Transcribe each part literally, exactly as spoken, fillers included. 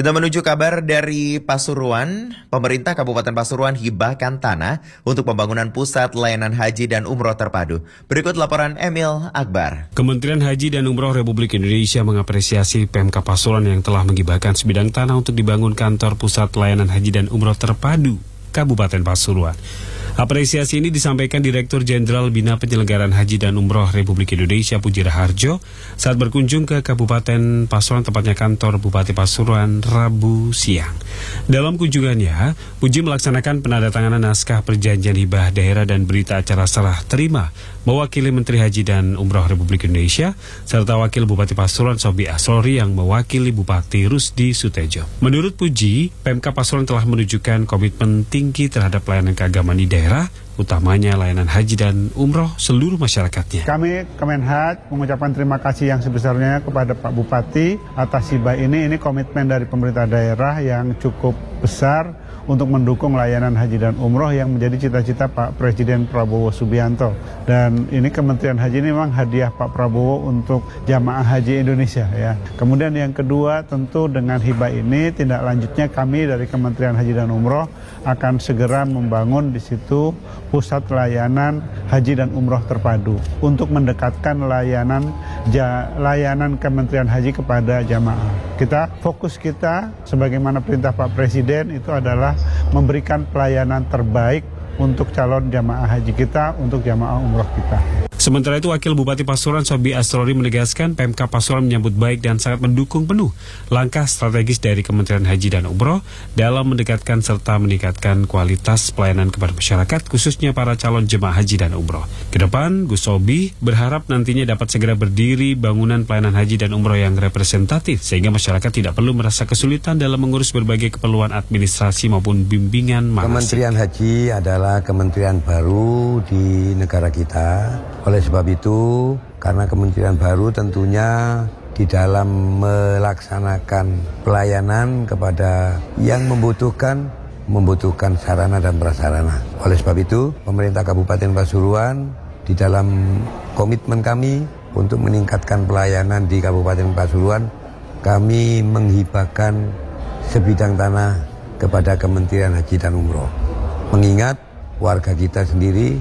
Kita menuju kabar dari Pasuruan. Pemerintah Kabupaten Pasuruan hibahkan tanah untuk pembangunan pusat layanan haji dan umroh terpadu. Berikut laporan Emil Akbar. Kementerian Haji dan Umroh Republik Indonesia mengapresiasi Pemkab Pasuruan yang telah menghibahkan sebidang tanah untuk dibangun kantor pusat layanan haji dan umroh terpadu Kabupaten Pasuruan. Apresiasi ini disampaikan Direktur Jenderal Bina Penyelenggaraan Haji dan Umroh Republik Indonesia Puji Raharjo saat berkunjung ke Kabupaten Pasuruan, tepatnya kantor Bupati Pasuruan, Rabu siang. Dalam kunjungannya, Puji melaksanakan penandatanganan naskah perjanjian hibah daerah dan berita acara serah terima mewakili Menteri Haji dan Umroh Republik Indonesia serta Wakil Bupati Pasuruan Sobi Asrori yang mewakili Bupati Rusdi Sutejo. Menurut Puji, Pemkab Pasuruan telah menunjukkan komitmen tinggi terhadap pelayanan keagamaan di daerah, utamanya layanan haji dan umroh seluruh masyarakatnya. Kami Kemenhaj mengucapkan terima kasih yang sebesarnya kepada Pak Bupati atas hibah ini. Ini komitmen dari pemerintah daerah yang cukup besar untuk mendukung layanan haji dan umroh yang menjadi cita-cita Pak Presiden Prabowo Subianto. Dan ini Kementerian Haji ini memang hadiah Pak Prabowo untuk jamaah haji Indonesia ya. Kemudian yang kedua, tentu dengan hibah ini tindak lanjutnya kami dari Kementerian Haji dan Umroh akan segera membangun di situ pusat layanan haji dan umroh terpadu untuk mendekatkan layanan ja, layanan Kementerian Haji kepada jamaah. Kita fokus kita sebagaimana perintah Pak Presiden itu adalah memberikan pelayanan terbaik untuk calon jamaah haji kita, untuk jamaah umroh kita. Sementara itu, Wakil Bupati Pasuruan Sobi Asrori menegaskan Pemkab Pasuruan menyambut baik dan sangat mendukung penuh langkah strategis dari Kementerian Haji dan Umroh dalam mendekatkan serta meningkatkan kualitas pelayanan kepada masyarakat, khususnya para calon jemaah haji dan umroh. Kedepan, Gus Sobi berharap nantinya dapat segera berdiri bangunan pelayanan haji dan umroh yang representatif, sehingga masyarakat tidak perlu merasa kesulitan dalam mengurus berbagai keperluan administrasi maupun bimbingan manasik. Kementerian Haji adalah kementerian baru di negara kita. Oleh sebab itu, karena kementerian baru tentunya di dalam melaksanakan pelayanan kepada yang membutuhkan, membutuhkan sarana dan prasarana. Oleh sebab itu, pemerintah Kabupaten Pasuruan di dalam komitmen kami untuk meningkatkan pelayanan di Kabupaten Pasuruan, kami menghibahkan sebidang tanah kepada Kementerian Haji dan Umroh. Mengingat warga kita sendiri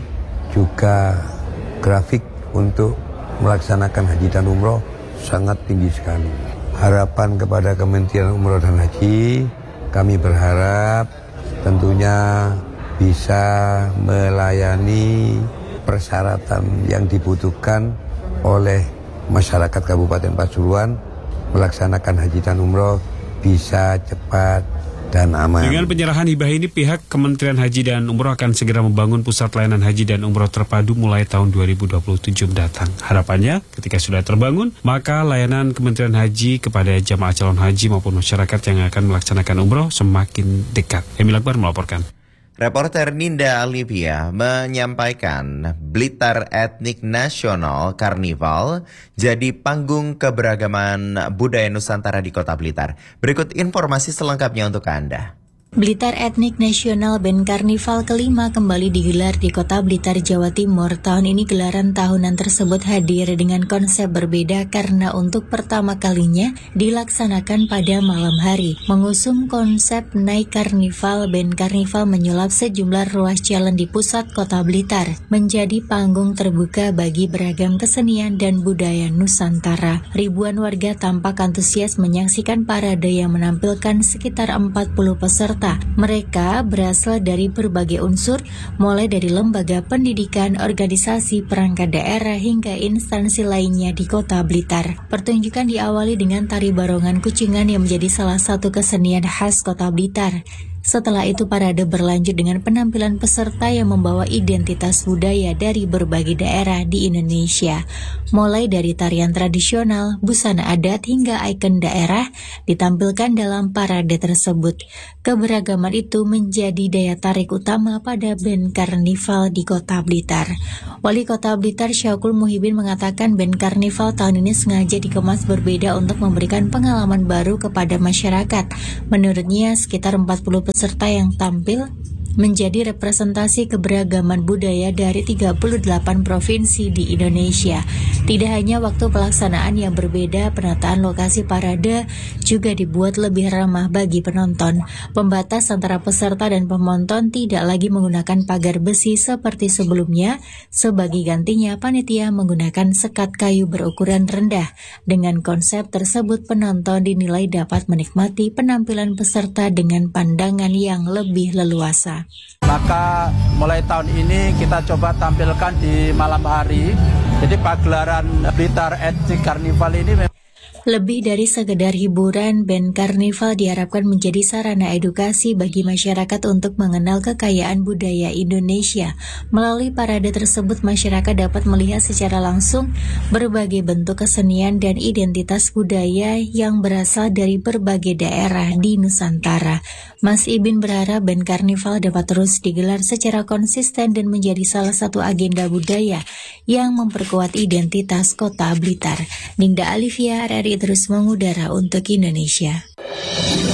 juga grafik untuk melaksanakan haji dan umroh sangat tinggi sekali. Harapan kepada Kementerian Umroh dan Haji, kami berharap tentunya bisa melayani persyaratan yang dibutuhkan oleh masyarakat Kabupaten Pasuruan melaksanakan haji dan umroh bisa cepat dan aman. Dengan penyerahan hibah ini, pihak Kementerian Haji dan Umroh akan segera membangun pusat layanan haji dan umroh terpadu mulai tahun dua ribu dua puluh tujuh mendatang. Harapannya, ketika sudah terbangun, maka layanan Kementerian Haji kepada jamaah calon haji maupun masyarakat yang akan melaksanakan umroh semakin dekat. Emil Akbar melaporkan. Reporter Ninda Alivia menyampaikan Blitar Ethnic National Carnival jadi panggung keberagaman budaya Nusantara di Kota Blitar. Berikut informasi selengkapnya untuk Anda. Blitar Ethnic National Band Carnival kelima kembali digelar di Kota Blitar, Jawa Timur. Tahun ini gelaran tahunan tersebut hadir dengan konsep berbeda karena untuk pertama kalinya dilaksanakan pada malam hari. Mengusung konsep Night Carnival, Band Carnival menyulap sejumlah ruas jalan di pusat Kota Blitar menjadi panggung terbuka bagi beragam kesenian dan budaya Nusantara. Ribuan warga tampak antusias menyaksikan parade yang menampilkan sekitar empat puluh peserta. Mereka berasal dari berbagai unsur, mulai dari lembaga pendidikan, organisasi, perangkat daerah, hingga instansi lainnya di Kota Blitar. Pertunjukan diawali dengan tari barongan kucingan yang menjadi salah satu kesenian khas Kota Blitar. Setelah itu parade berlanjut dengan penampilan peserta yang membawa identitas budaya dari berbagai daerah di Indonesia. Mulai dari tarian tradisional, busana adat hingga ikon daerah ditampilkan dalam parade tersebut. Keberagaman itu menjadi daya tarik utama pada band karnival di Kota Blitar. Wali Kota Blitar Syakul Muhibin mengatakan band karnival tahun ini sengaja dikemas berbeda untuk memberikan pengalaman baru kepada masyarakat. Menurutnya sekitar empat puluh peserta yang tampil menjadi representasi keberagaman budaya dari tiga puluh delapan provinsi di Indonesia. Tidak hanya waktu pelaksanaan yang berbeda, penataan lokasi parade juga dibuat lebih ramah bagi penonton. Pembatas antara peserta dan penonton tidak lagi menggunakan pagar besi seperti sebelumnya. Sebagai gantinya, panitia menggunakan sekat kayu berukuran rendah. Dengan konsep tersebut, penonton dinilai dapat menikmati penampilan peserta dengan pandangan yang lebih leluasa. Maka mulai tahun ini kita coba tampilkan di malam hari. Jadi pagelaran Blitar Ethnic Carnival ini memang lebih dari sekedar hiburan, band karnival diharapkan menjadi sarana edukasi bagi masyarakat untuk mengenal kekayaan budaya Indonesia. Melalui parade tersebut, masyarakat dapat melihat secara langsung berbagai bentuk kesenian dan identitas budaya yang berasal dari berbagai daerah di Nusantara. Mas Ibin berharap band karnival dapat terus digelar secara konsisten dan menjadi salah satu agenda budaya yang memperkuat identitas Kota Blitar. Ningda Alivia, R R I terus mengudara untuk Indonesia.